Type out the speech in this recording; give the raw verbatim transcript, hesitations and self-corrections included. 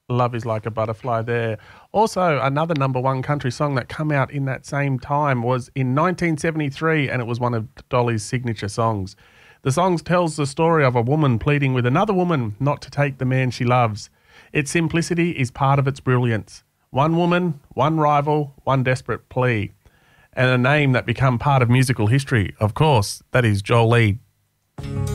Love is Like a Butterfly there. Also, another number one country song that come out in that same time was in nineteen seventy-three, and it was one of Dolly's signature songs. The song tells the story of a woman pleading with another woman not to take the man she loves. Its simplicity is part of its brilliance. One woman, one rival, one desperate plea. And a name that become part of musical history, of course, that is Jolene.